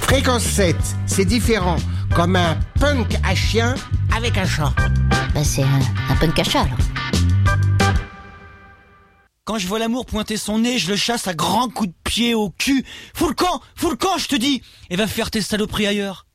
Fréquence 7, c'est différent. Comme un punk à chien avec un chat. Bah c'est un punk à chat alors. Quand je vois l'amour pointer son nez, je le chasse à grands coups de pied au cul. Fous le camp, je te dis. Et va faire tes saloperies ailleurs.